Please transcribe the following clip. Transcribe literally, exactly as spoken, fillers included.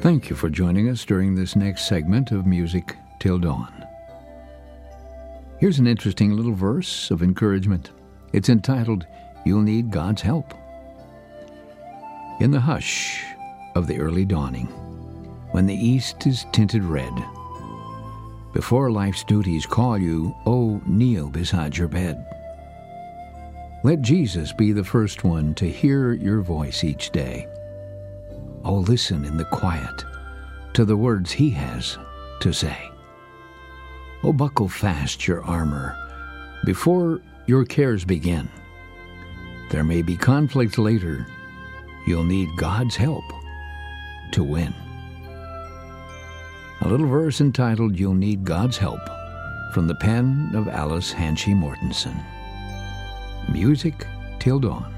Thank you for joining us during this next segment of Music Till Dawn. Here's an interesting little verse of encouragement. It's entitled, You'll Need God's Help. In the hush of the early dawning, when the east is tinted red, before life's duties call you, oh, kneel beside your bed. Let Jesus be the first one to hear your voice each day. Oh, listen in the quiet to the words he has to say. Oh, buckle fast your armor before your cares begin. There may be conflict later. You'll need God's help to win. A little verse entitled, You'll Need God's Help, from the pen of Alice Hanchy Mortensen. Music Till Dawn.